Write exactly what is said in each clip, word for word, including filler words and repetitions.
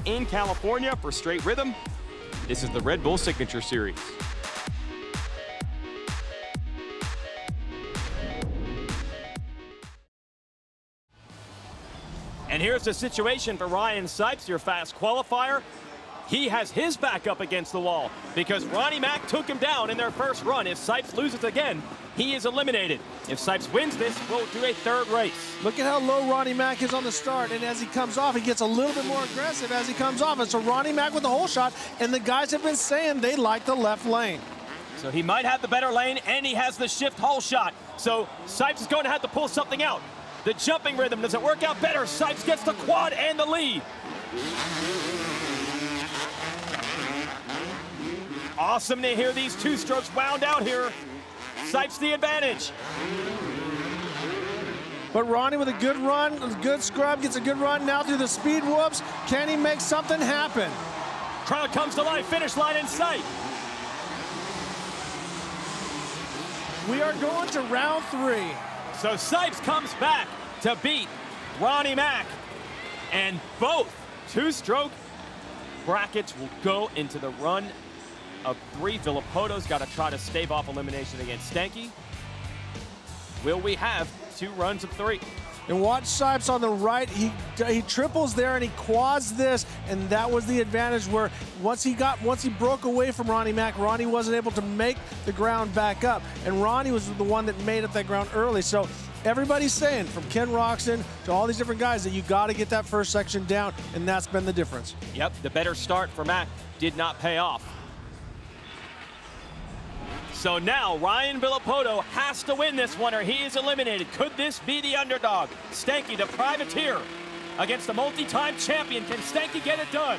in California for Straight Rhythm. This is the Red Bull Signature Series. And here's the situation for Ryan Sipes, your fast qualifier. He has his back up against the wall because Ronnie Mack took him down in their first run. If Sipes loses again, he is eliminated. If Sipes wins this, we'll do a third race. Look at how low Ronnie Mack is on the start, and as he comes off, he gets a little bit more aggressive as he comes off. And so Ronnie Mack with the hole shot, and the guys have been saying they like the left lane. So he might have the better lane, and he has the shift hole shot. So Sipes is going to have to pull something out. The jumping rhythm, does it work out better? Sipes gets the quad and the lead. Awesome to hear these two strokes wound out here. Sipes the advantage. But Ronnie with a good run, a good scrub, gets a good run now through the speed whoops. Can he make something happen? Crowd comes to life, finish line in sight. We are going to round three. So Sipes comes back to beat Ronnie Mack. And both two-stroke brackets will go into the run of three. Villopoto's got to try to stave off elimination against Stanky. Will we have two runs of three? And watch Sipes on the right. He he triples there and he quads this, and that was the advantage where once he got once he broke away from Ronnie Mack, Ronnie wasn't able to make the ground back up, and Ronnie was the one that made up that ground early. So everybody's saying, from Ken Roczen to all these different guys, that you got to get that first section down, and that's been the difference. Yep, the better start for Mack did not pay off. So now Ryan Villopoto has to win this one or he is eliminated. Could this be the underdog? Stanky, the privateer, against the multi-time champion. Can Stanky get it done?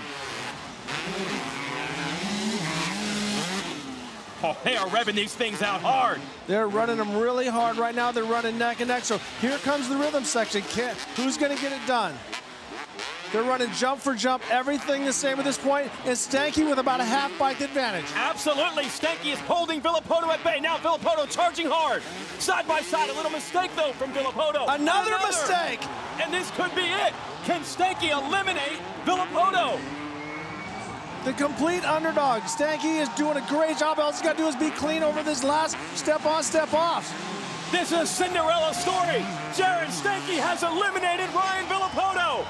Oh, they are revving these things out hard. They're running them really hard right now. They're running neck and neck. So here comes the rhythm section. Can, who's going to get it done? They're running jump for jump, everything the same at this point, and Stanky with about a half bike advantage. Absolutely, Stanky is holding Villopoto at bay. Now Villopoto charging hard. Side by side, a little mistake though from Villopoto. Another, Another mistake! And this could be it. Can Stanky eliminate Villopoto? The complete underdog. Stanky is doing a great job. All he's got to do is be clean over this last step on, step off. This is a Cinderella story. Jared Stanky has eliminated Ryan Villopoto.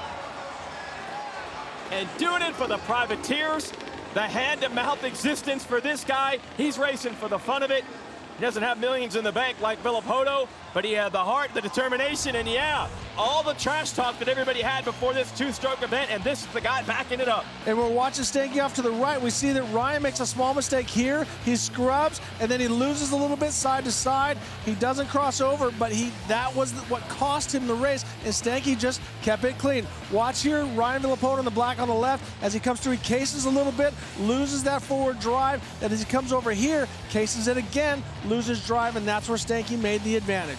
And doing it for the privateers, the hand-to-mouth existence for this guy. He's racing for the fun of it. He doesn't have millions in the bank like Villopoto, but he had the heart, the determination, and yeah, all the trash talk that everybody had before this two-stroke event, and this is the guy backing it up. And we're watching Stanky off to the right. We see that Ryan makes a small mistake here. He scrubs, and then he loses a little bit side to side. He doesn't cross over, but he that was what cost him the race, and Stanky just kept it clean. Watch here, Ryan Villopoto in the black on the left. As he comes through, he cases a little bit, loses that forward drive, and as he comes over here, cases it again, loses drive, and that's where Stanky made the advantage.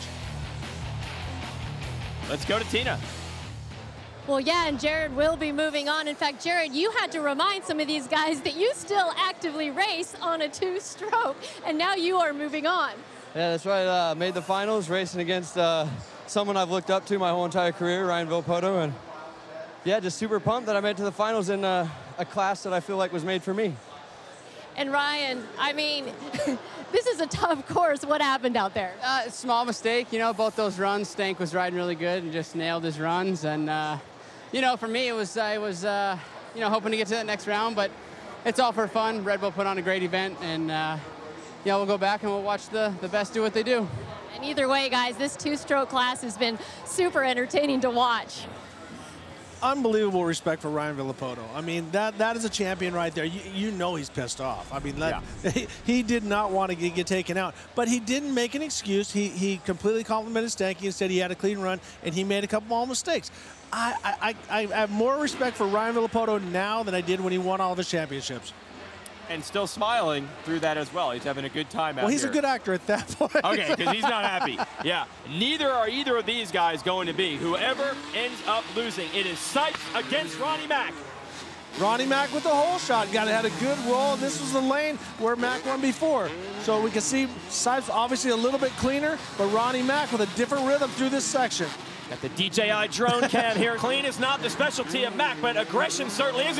Let's go to Tina. Well, yeah, and Jared will be moving on. In fact, Jared, you had to remind some of these guys that you still actively race on a two-stroke, and now you are moving on. Yeah, that's right. Uh, made the finals, racing against uh, someone I've looked up to my whole entire career, Ryan Villopoto, and yeah, just super pumped that I made it to the finals in uh, a class that I feel like was made for me. And Ryan, I mean, this is a tough course. What happened out there? Uh, small mistake, you know, both those runs. Stank was riding really good and just nailed his runs. And, uh, you know, for me, it was, I was, uh, you know, hoping to get to that next round, but it's all for fun. Red Bull put on a great event, and, uh, yeah, we'll go back and we'll watch the, the best do what they do. And either way, guys, this two-stroke class has been super entertaining to watch. Unbelievable respect for Ryan Villopoto. I mean, that that is a champion right there. You, you know he's pissed off. I mean, that, yeah. he, he did not want to get, get taken out. But he didn't make an excuse. He he completely complimented Stanky and said he had a clean run, and he made a couple small mistakes. I, I, I, I have more respect for Ryan Villopoto now than I did when he won all of his championships. And still smiling through that as well. He's having a good time out Well, he's here. a good actor at that point. Okay, because he's not happy. Yeah, neither are either of these guys going to be. Whoever ends up losing, it is Sipes against Ronnie Mack. Ronnie Mack with the hole shot. Got had a good roll. This was the lane where Mack won before. So we can see Sipes obviously a little bit cleaner, but Ronnie Mack with a different rhythm through this section. Got the D J I drone cam here. Clean is not the specialty of Mack, but aggression certainly is.